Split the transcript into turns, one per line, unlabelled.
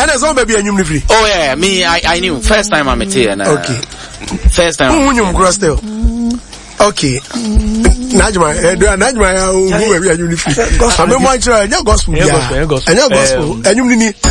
And there's one baby and you free.
Oh yeah, me I knew first time I met here.
Okay.
First time.
Who you cross still? Okay. Najma, who baby and you free. I'm a gospel. And your gospel. And you